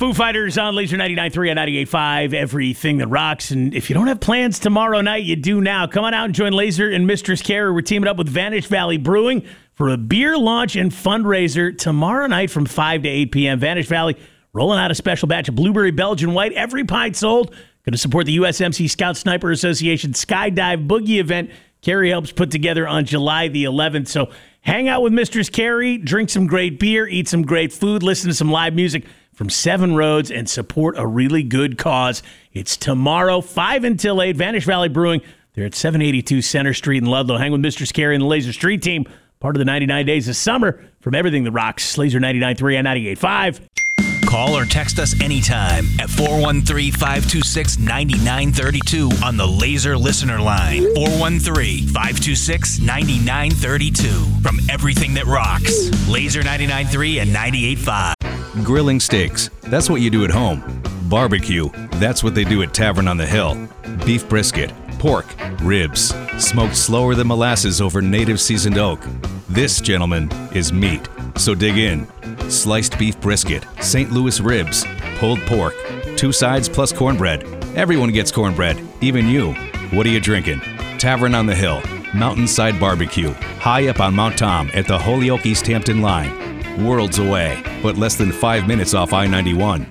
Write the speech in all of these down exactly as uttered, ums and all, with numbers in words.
Foo Fighters on Laser ninety-nine point three and ninety-eight point five, everything that rocks. And if you don't have plans tomorrow night, you do now. Come on out and join Laser and Mistress Carey. We're teaming up with Vanish Valley Brewing for a beer launch and fundraiser tomorrow night from five to eight p.m. Vanish Valley rolling out a special batch of Blueberry Belgian White. Every pint sold. Going to support the U S M C Scout Sniper Association Skydive Boogie event Carey helps put together on July the eleventh. So hang out with Mistress Carey, drink some great beer, eat some great food, listen to some live music from Seven Roads, and support a really good cause. It's tomorrow, five until eight, Vanish Valley Brewing. They're at seven eighty-two Center Street in Ludlow. Hang with Mistress Carey and the Laser Street Team, part of the ninety-nine Days of Summer. From everything that rocks, Laser ninety-nine point three and ninety-eight point five. Call or text us anytime at four one three, five two six, nine nine three two on the Laser Listener Line. four one three, five two six, nine nine three two. From everything that rocks, Laser ninety-nine point three and ninety-eight point five. Grilling steaks, that's what you do at home. Barbecue, that's what they do at Tavern on the Hill. Beef brisket, pork, ribs, smoked slower than molasses over native seasoned oak. This, gentlemen, is meat. So dig in. Sliced beef brisket, Saint Louis ribs, pulled pork, two sides plus cornbread. Everyone gets cornbread, even you. What are you drinking? Tavern on the Hill, Mountainside Barbecue, high up on Mount Tom at the Holyoke East Hampton line. Worlds away, but less than five minutes off I ninety-one.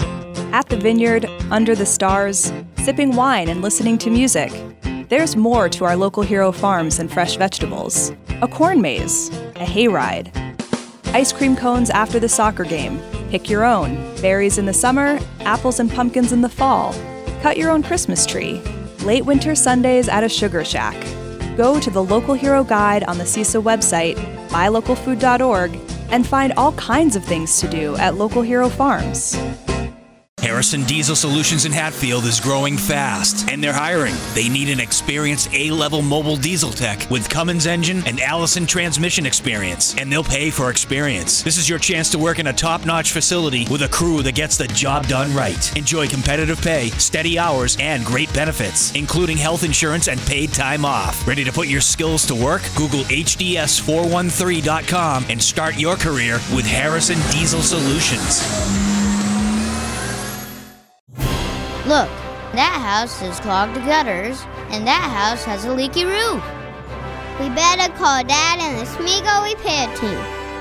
At the vineyard, under the stars, sipping wine and listening to music. There's more to our local hero farms than fresh vegetables. A corn maze, a hayride, ice cream cones after the soccer game. Pick your own. Berries in the summer, apples and pumpkins in the fall. Cut your own Christmas tree. Late winter Sundays at a sugar shack. Go to the Local Hero Guide on the C I S A website, buy local food dot org, and find all kinds of things to do at Local Hero Farms. Harrison Diesel Solutions in Hatfield is growing fast, and they're hiring. They need an experienced A-level mobile diesel tech with Cummins engine and Allison transmission experience, and they'll pay for experience. This is your chance to work in a top-notch facility with a crew that gets the job done right. Enjoy competitive pay, steady hours, and great benefits, including health insurance and paid time off. Ready to put your skills to work? Google H D S four one three dot com and start your career with Harrison Diesel Solutions. Look, that house has clogged gutters, and that house has a leaky roof. We better call Dad and the Smeagol repair team.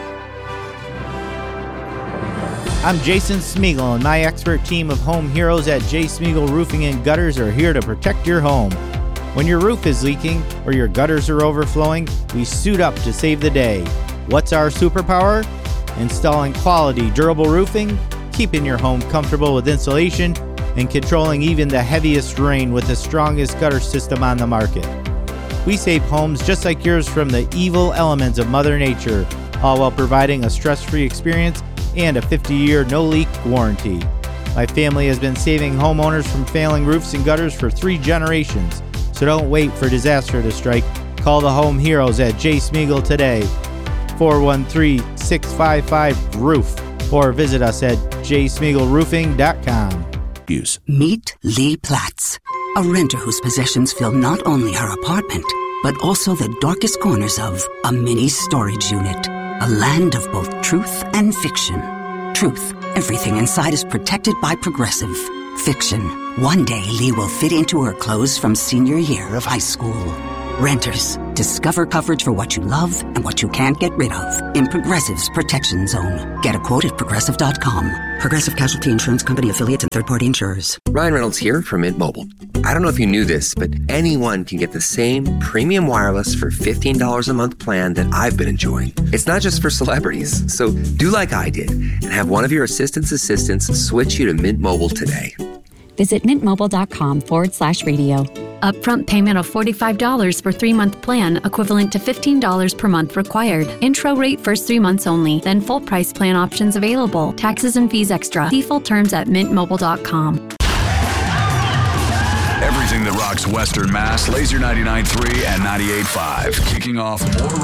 I'm Jason Smeagol, and my expert team of home heroes at J. Smeagol Roofing and Gutters are here to protect your home. When your roof is leaking or your gutters are overflowing, we suit up to save the day. What's our superpower? Installing quality, durable roofing, keeping your home comfortable with insulation, and controlling even the heaviest rain with the strongest gutter system on the market. We save homes just like yours from the evil elements of Mother Nature, all while providing a stress-free experience and a fifty-year no-leak warranty. My family has been saving homeowners from failing roofs and gutters for three generations, so don't wait for disaster to strike. Call the home heroes at J. Smeagol today, four one three, six five five, roof, or visit us at j smeagol roofing dot com. Meet Lee Platts, a renter whose possessions fill not only her apartment, but also the darkest corners of a mini storage unit. A land of both truth and fiction. Truth, everything inside is protected by Progressive. Fiction, one day Lee will fit into her clothes from senior year of high school. Renters, discover coverage for what you love and what you can't get rid of in Progressive's Protection Zone. Get a quote at progressive dot com. Progressive Casualty Insurance Company affiliates and third-party insurers. Ryan Reynolds here from Mint Mobile. I don't know if you knew this, but anyone can get the same premium wireless for fifteen dollars a month plan that I've been enjoying. It's not just for celebrities. So do like I did and have one of your assistant's assistants switch you to Mint Mobile today. Visit mintmobile.com forward slash radio. Upfront payment of forty-five dollars for three-month plan, equivalent to fifteen dollars per month required. Intro rate first three months only, then full price plan options available. Taxes and fees extra. See full terms at mint mobile dot com. Everything that rocks Western Mass, Laser ninety-nine point three and ninety-eight point five. Kicking off more